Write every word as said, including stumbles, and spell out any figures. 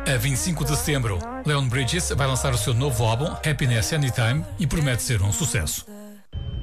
A vinte e cinco de setembro, Leon Bridges vai lançar o seu novo álbum, Happiness Anytime, e promete ser um sucesso.